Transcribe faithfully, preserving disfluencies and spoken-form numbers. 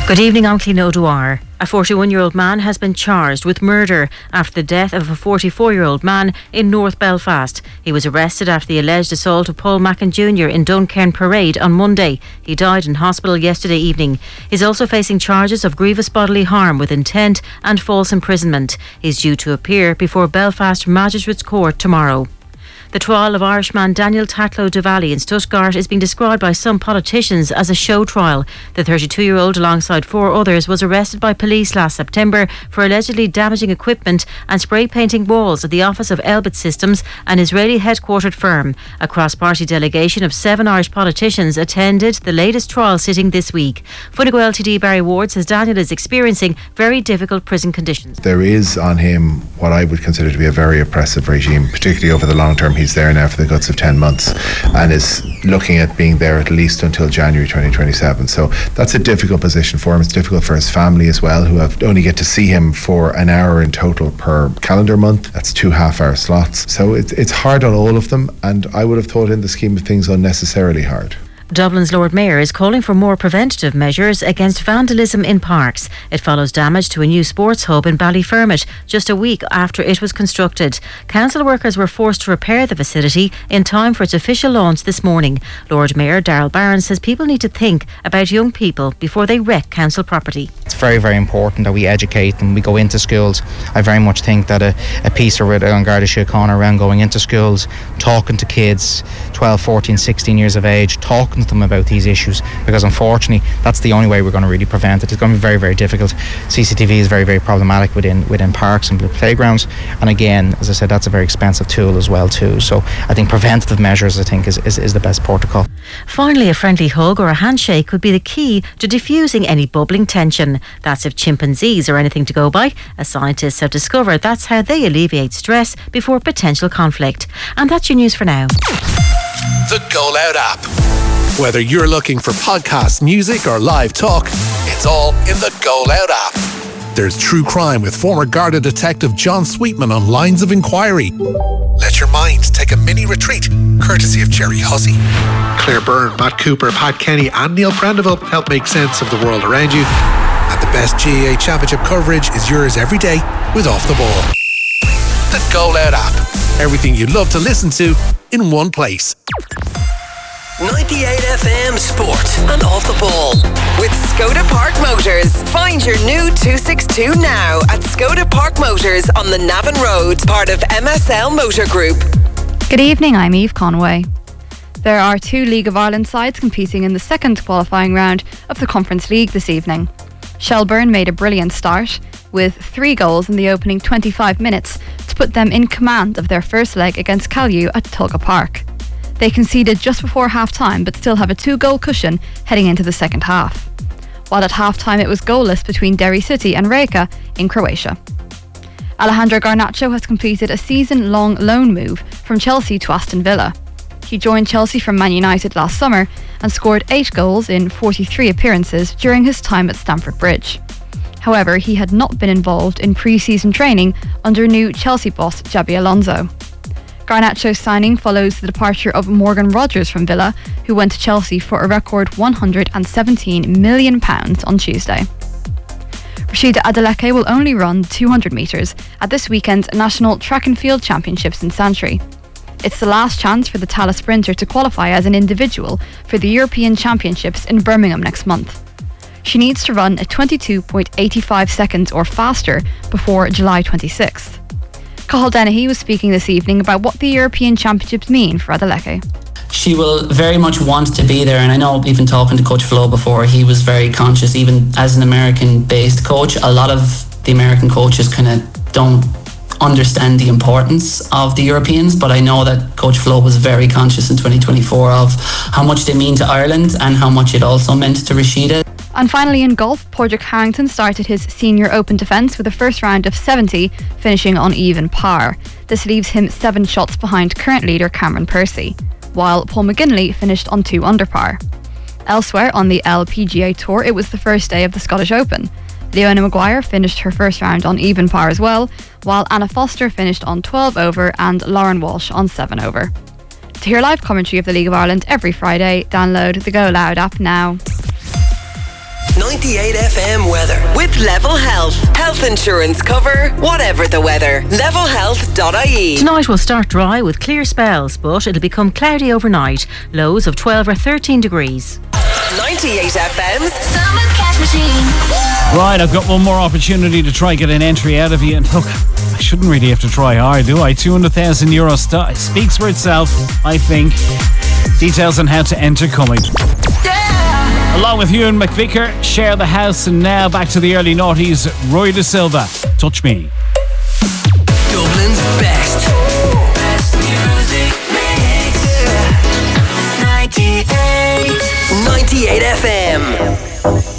Good evening, I'm Clín O'Dwyer. A forty-one-year-old man has been charged with murder after the death of a forty-four-year-old man in North Belfast. He was arrested after the alleged assault of Paul Mackin Junior in Duncairn Parade on Monday. He died in hospital yesterday evening. He's also facing charges of grievous bodily harm with intent and false imprisonment. He's due to appear before Belfast Magistrates Court tomorrow. The trial of Irishman Daniel Tatlow Duvalli in Stuttgart is being described by some politicians as a show trial. The thirty-two-year-old, alongside four others, was arrested by police last September for allegedly damaging equipment and spray painting walls at the office of Elbit Systems, an Israeli headquartered firm. A cross-party delegation of seven Irish politicians attended the latest trial sitting this week. Funnigo L T D Barry Ward says Daniel is experiencing very difficult prison conditions. There is on him what I would consider to be a very oppressive regime, particularly over the long term. He's there now for the guts of ten months and is looking at being there at least until January twenty twenty-seven. So that's a difficult position for him. It's difficult for his family as well, who have only get to see him for an hour in total per calendar month. That's two half-hour slots. So it's it's hard on all of them, and I would have thought in the scheme of things unnecessarily hard. Dublin's Lord Mayor is calling for more preventative measures against vandalism in parks. It follows damage to a new sports hub in Ballyfermot just a week after it was constructed. Council workers were forced to repair the facility in time for its official launch this morning. Lord Mayor Darrell Barron says people need to think about young people before they wreck council property. It's very, very important that we educate them. We go into schools. I very much think that a, a piece of on Garda Síochána around going into schools, talking to kids twelve, fourteen, sixteen years of age, talking to them about these issues, because unfortunately that's the only way we're going to really prevent it. It's going to be very, very difficult. C C T V is very, very problematic within within parks and playgrounds, and again, as I said, that's a very expensive tool as well too. So I think preventative measures, I think, is, is, is the best protocol. Finally, a friendly hug or a handshake could be the key to diffusing any bubbling tension. That's if chimpanzees are anything to go by. As scientists have discovered, that's how they alleviate stress before potential conflict. And that's your news for now. The Go Loud app. Whether you're looking for podcasts, music or live talk, it's all in the Go Loud app. There's true crime with former Garda detective John Sweetman on Lines of Inquiry. Let your mind take a mini retreat, courtesy of Jerry Hussey. Claire Byrne, Matt Cooper, Pat Kenny and Neil Prendeville help make sense of the world around you. And the best G A A Championship coverage is yours every day with Off the Ball. The Go Loud app. Everything you'd love to listen to in one place. ninety-eight F M Sport and Off the Ball with Skoda Park Motors. Find your new two sixty-two now at Skoda Park Motors on the Navan Road, part of M S L Motor Group. Good evening, I'm Eve Conway. There are two League of Ireland sides competing in the second qualifying round of the Conference League this evening. Shelburne made a brilliant start with three goals in the opening twenty-five minutes to put them in command of their first leg against Callew at Tulga Park. They conceded just before half-time but still have a two-goal cushion heading into the second half. While at half-time it was goalless between Derry City and Rijeka in Croatia. Alejandro Garnacho has completed a season-long loan move from Chelsea to Aston Villa. He joined Chelsea from Man United last summer and scored eight goals in forty-three appearances during his time at Stamford Bridge. However, he had not been involved in pre-season training under new Chelsea boss Xabi Alonso. Garnacho's signing follows the departure of Morgan Rogers from Villa, who went to Chelsea for a record one hundred seventeen million pounds on Tuesday. Rashida Adeleke will only run two hundred metres at this weekend's National Track and Field Championships in Santry. It's the last chance for the Tallaght sprinter to qualify as an individual for the European Championships in Birmingham next month. She needs to run at twenty-two point eight five seconds or faster before July twenty-sixth. Cathal Dennehy was speaking this evening about what the European Championships mean for Adeleke. She will very much want to be there, and I know even talking to Coach Flo before, he was very conscious, even as an American-based coach, a lot of the American coaches kind of don't understand the importance of the Europeans, but I know that Coach Flo was very conscious in twenty twenty-four of how much they mean to Ireland and how much it also meant to Rashida. And finally in golf, Padraig Harrington started his senior Open defence with a first round of seventy, finishing on even par. This leaves him seven shots behind current leader Cameron Percy, while Paul McGinley finished on two under par. Elsewhere on the L P G A Tour, it was the first day of the Scottish Open. Leona Maguire finished her first round on even par as well, while Anna Foster finished on twelve over and Lauren Walsh on seven over. To hear live commentary of the League of Ireland every Friday, download the Go Loud app now. ninety-eight F M weather. With Level Health. Health insurance cover, whatever the weather. level health dot I E. Tonight will start dry with clear spells, but it'll become cloudy overnight. Lows of twelve or thirteen degrees. ninety-eight F M's Summer Cash Machine. Right, I've got one more opportunity to try get an entry out of you. And look, I shouldn't really have to try hard, do I? two hundred thousand euro st- speaks for itself, I think. Details on how to enter coming. Yeah! Along with Ewan McVicker, Share the House, and now back to the early noughties, Roy Da Silva, Touch Me. Dublin's best. Best music mix. ninety-eight. ninety-eight F M.